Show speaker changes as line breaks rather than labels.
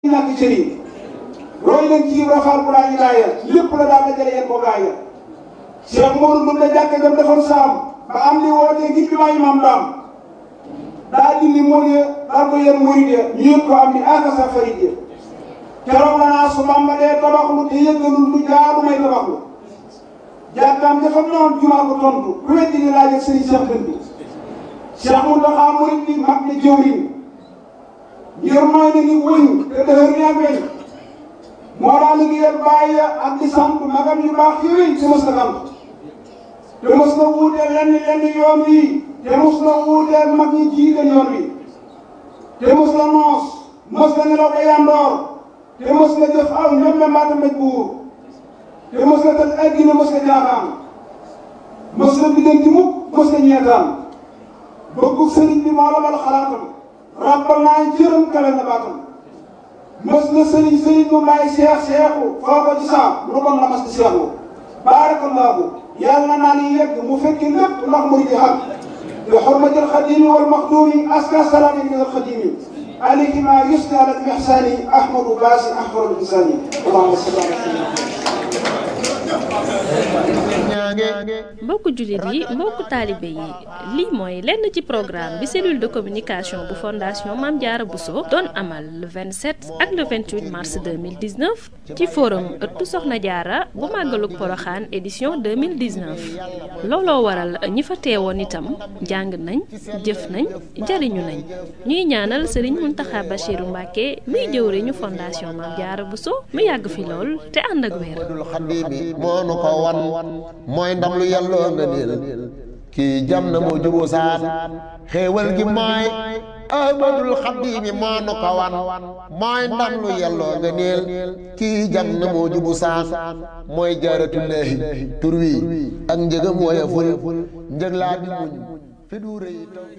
ñàkk cëriñ roy leen ci Rafal bu laa ilaaya lépp la daal dajale yéen ko gaaya Cheikh Modou Ndour la jàkka jam defoon saam ba am li wootee ngir bi maa imam daam daa dindi mool ya daal ko yéen murid ya ñu yëg ko am ni akasa farid ya keroog la naa su Bamba dee tabaxlu te yëggalul lu jaadu may tabaxlu jàkkaam dafa noon jumaa ko tontu ku weddi ni laaj ak sëriñ Cheikh Dënd bi Cheikh Mountakha murid bi mag ne jëwriñ ngir mooy na ni wëñ te dëhër ni ak weñ moo daa liggéeyal bàyyi ak di sant magam yu baax yooyu te mos na sant te mos na wuuteel lenn yoon wi te mos na wuuteel mag ñi jiite yoon wi te mos na noos mos na nelaw ba yandoor te mos na jëf aw ñoom mbaata mbéj buur te mos na tëj addina mos na jaaxaan mos na biddanti mukk mos na ñeetaan bëggu sëriñ bi moo la bal xalaatam rappal naa jërëm kale na baatam mos na sëriñ bu may seexu foo ko ci saa lu bon la mas di seexu baarakallaahu yàlla naa ni yegg mu fekki lépp ndax muy di xam bi xurmatil xadimi wal maxdumi aska salaami min al xadimi alayhi ma yusni ala al ihsani ahmadu baasi ahmadu insani allahumma salli ala
mbokku jullit yi mbokku taalibe yi lii mooy lenn ci programme bi cellule de communication bu fondation Mame Diarra Bousso doon amal le 27 ak le 28 mars 2019 ci forum ëttu Soxna Diarra bu màggalug Poroxaan édition 2019 looloo waral ñi fa teewoon itam jàng nañ jëf nañ jariñu nañ ñuy ñaanal Serigne Mountakha Bachirou Mbacké muy jëwriñu fondation Mame Diarra Bousso mu yàgg fi lool te ànd ak wér.
mooy ndam lu yàlloo nga niil kii jam na moo juboo saan xéewal gi mooy ahmadul xadimi moo nu ko wan mooy ndam lu yàlloo nga niil kii jam na moo jubu saan mooy jaaratullaahi tur wi ak njëgam woya ful njëg laa di muñ fi du rëy